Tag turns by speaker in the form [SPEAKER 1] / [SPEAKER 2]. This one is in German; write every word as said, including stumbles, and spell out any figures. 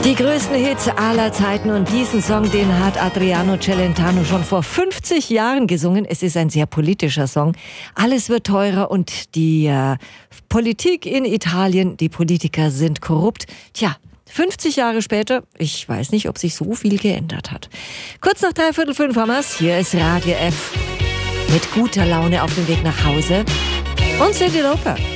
[SPEAKER 1] Die größten Hits aller Zeiten, und diesen Song, den hat Adriano Celentano schon vor fünfzig Jahren gesungen. Es ist ein sehr politischer Song. Alles wird teurer und die äh, Politik in Italien, die Politiker sind korrupt. Tja, fünfzig Jahre später, ich weiß nicht, ob sich so viel geändert hat. Kurz nach dreiviertel fünf haben wir's. Hier ist Radio F mit guter Laune auf dem Weg nach Hause und Cyndi Lauper.